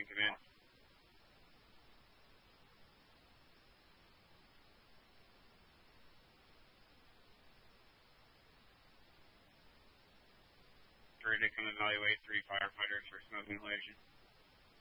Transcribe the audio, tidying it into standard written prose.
Houston, command. Ready to come evaluate 3 firefighters for smoke inhalation.